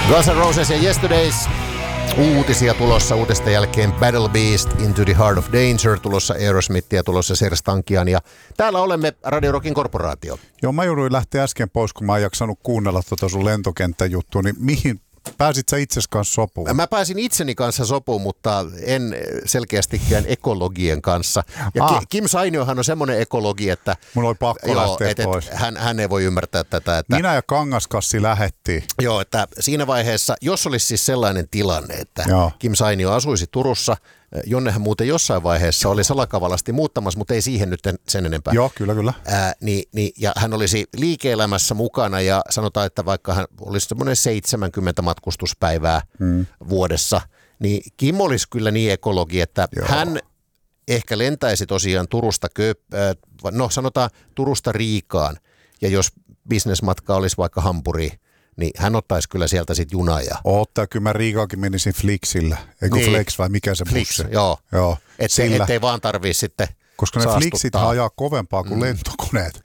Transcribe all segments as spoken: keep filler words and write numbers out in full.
Guns N' Roses ja Yesterdays. Uutisia tulossa, uutisten jälkeen Battle Beast, Into the Heart of Danger, tulossa Aerosmithia, tulossa Serj Tankian ja täällä olemme Radio Rockin korporaatio. Joo, mä jouduin lähteä äsken pois, kun mä en jaksanut kuunnella tuota sun lentokenttäjuttua, niin mihin pääsit sä itses kanssa sopuun? Mä pääsin itseni kanssa sopuun, mutta en selkeästikään ekologien kanssa. Ja ah. Kim Sainiohan on semmoinen ekologi, että mulla oli pakko joo, lähteä et, pois. Et, hän, hän ei voi ymmärtää tätä. Että, minä ja Kangaskassi lähettiin. Joo, että siinä vaiheessa, jos olisi siis sellainen tilanne, että joo. Kim Sainio asuisi Turussa, jonne hän muuten jossain vaiheessa oli salakavalasti muuttamassa, mutta ei siihen nyt sen enempää. Joo, kyllä, kyllä. Ää, niin, niin, ja hän olisi liike-elämässä mukana ja sanotaan, että vaikka hän olisi semmoinen seitsemänkymmentä matkustuspäivää hmm. vuodessa, niin Kim olisi kyllä niin ekologi, että joo. hän ehkä lentäisi tosiaan Turusta, Köp, äh, no sanotaan Turusta Riikaan, ja jos bisnesmatka olisi vaikka Hampuriin, niin hän ottaisi kyllä sieltä sitten junaa. Ja... Ottaa, kyllä mä Riikaakin menisin Flixillä. Eikö niin. Flex vai mikä se Flix, bussi? joo. joo. Et Sillä... ettei vaan tarvitse sitten koska ne Flixit ajaa kovempaa kuin mm. lentokoneet.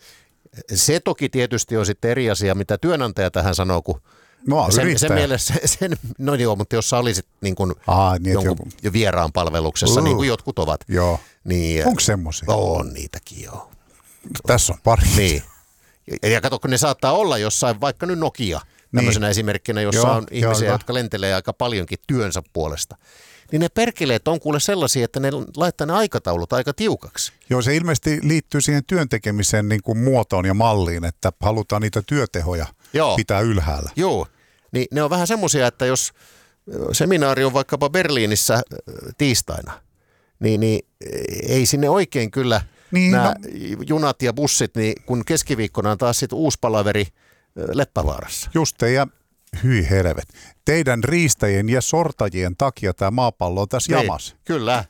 Se toki tietysti on sitten eri asia, mitä työnantaja tähän sanoo, kun no, sen, sen mielessä, sen, no joo, mutta jos sä olisit niin kuin Aa, niin, jonkun jo vieraan palveluksessa, uh. niin kuin jotkut ovat. Joo. Niin, onko semmoisia? On niitäkin, joo. Tässä on pari. Niin. Ja, ja kato, kun ne saattaa olla jossain, vaikka nyt Nokia, tämmöisenä niin. esimerkkinä, jossa joo, on ihmisiä, joo, jotka lentelee aika paljonkin työnsä puolesta. Niin ne perkeleet on kuule sellaisia, että ne laittaa ne aikataulut aika tiukaksi. Joo, se ilmeisesti liittyy siihen työntekemisen niin kuin muotoon ja malliin, että halutaan niitä työtehoja joo. pitää ylhäällä. Joo, niin ne on vähän semmoisia, että jos seminaari on vaikkapa Berliinissä tiistaina, niin, niin ei sinne oikein kyllä niin, nämä no. junat ja bussit, niin kun keskiviikkona on taas sitten uusi palaveri Leppävaarassa. Just ja hyi helvet. Teidän riistäjien ja sortajien takia tämä maapallo on tässä niin, jamas. Kyllä.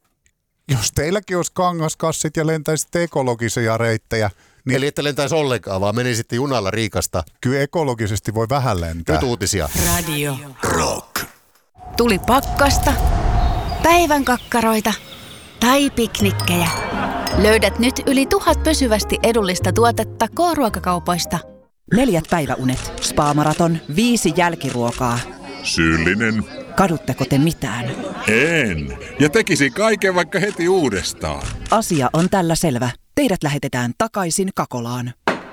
Jos teilläkin olisi kangaskassit ja lentäisitte ekologisia reittejä. Niin eli että lentäisi ollenkaan, vaan menisitte junalla Riikasta. Kyllä ekologisesti voi vähän lentää. Nyt uutisia. Radio Rock. Tuli pakkasta, päivän kakkaroita tai piknikkejä. Löydät nyt yli tuhat pysyvästi edullista tuotetta K-ruokakaupoista. Neljät päiväunet, spa-maraton, viisi jälkiruokaa. Syyllinen. Kadutteko te mitään? En. Ja tekisi kaiken vaikka heti uudestaan. Asia on tällä selvä. Teidät lähetetään takaisin Kakolaan.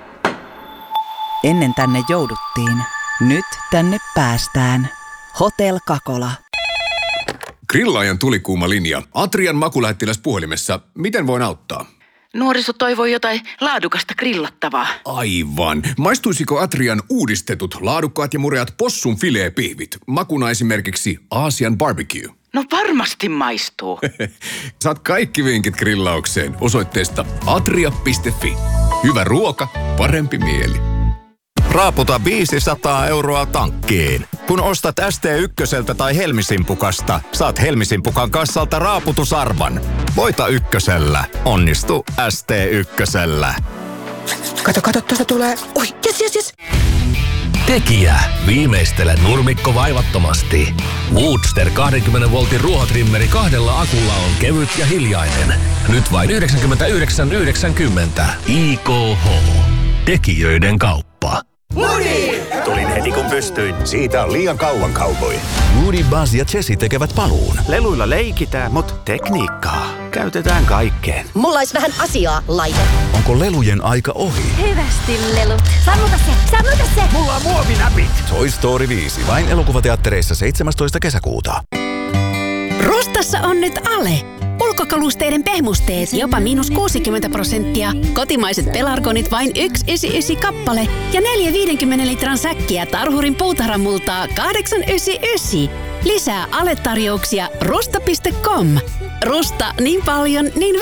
Ennen tänne jouduttiin. Nyt tänne päästään. Hotel Kakola. Grillaajan tulikuuma linja. Atrian makulähettiläs puhelimessa. Miten voin auttaa? Nuoriso toivoi jotain laadukasta grillattavaa. Aivan. Maistuisiko Atrian uudistetut, laadukkaat ja mureat possun fileepihvit? Makuna esimerkiksi Aasian barbecue. No varmasti maistuu. Saat kaikki vinkit grillaukseen osoitteesta atria piste fi. Hyvä ruoka, parempi mieli. Raaputa viisisataa euroa tankkiin. Kun ostat S T yksi tai Helmisimpukasta, saat Helmisimpukan kassalta raaputusarvan. Voita ykkösellä. Onnistu S T yksi. Kato, kato, tuosta tulee. Oi, jes, jes, jes. Tekijä. Viimeistele nurmikko vaivattomasti. Woodster kaksikymmentä voltin ruohotrimmeri kahdella akulla on kevyt ja hiljainen. Nyt vain yhdeksänkymmentäyhdeksän yhdeksänkymmentä. I K H. Tekijöiden kauppa. Woody! Tulin heti kun pystyin. Siitä on liian kauan cowboy. Woody, Buzz ja Jessie tekevät paluun. Leluilla leikitään, mutta tekniikkaa käytetään kaikkeen. Mulla olisi vähän asiaa, laite. Onko lelujen aika ohi? Hyvästi lelut. Sammuta se, sammuta se. Mulla on muovinäpit. Toy Story viisi. Vain elokuvateattereissa seitsemästoista kesäkuuta. Rustassa on nyt ale. Ulkokalusteiden pehmusteet jopa miinus kuusikymmentä prosenttia. Kotimaiset pelargonit vain yksi pilkku yhdeksänkymmentäyhdeksän kappale. Ja neljä viidenkymmenen litran säkkiä Tarhurin puutarhamultaa kahdeksan pilkku yhdeksänkymmentäyhdeksän. Lisää ale-tarjouksia rusta piste com. Rusta niin paljon, niin